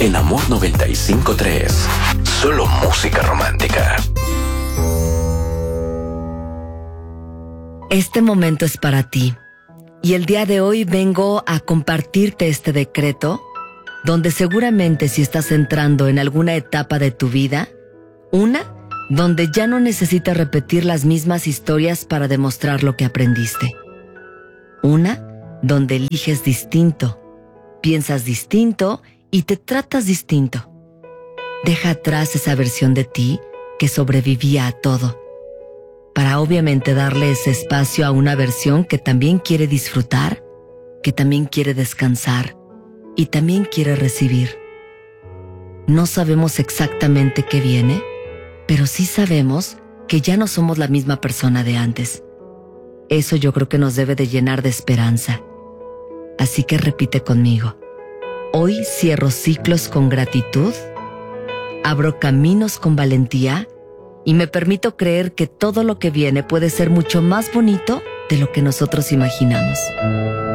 en Amor 95.3. Solo música romántica. Este momento es para ti. Y el día de hoy vengo a compartirte este decreto, donde seguramente si estás entrando en alguna etapa de tu vida, donde ya no necesitas repetir las mismas historias para demostrar lo que aprendiste. Donde eliges distinto, piensas distinto y te tratas distinto. Deja atrás esa versión de ti que sobrevivía a todo, para obviamente darle ese espacio a una versión que también quiere disfrutar, que también quiere descansar y también quiere recibir. No sabemos exactamente qué viene, pero sí sabemos que ya no somos la misma persona de antes. Eso yo creo que nos debe de llenar de esperanza. Así que repite conmigo. Hoy cierro ciclos con gratitud, abro caminos con valentía y me permito creer que todo lo que viene puede ser mucho más bonito de lo que nosotros imaginamos.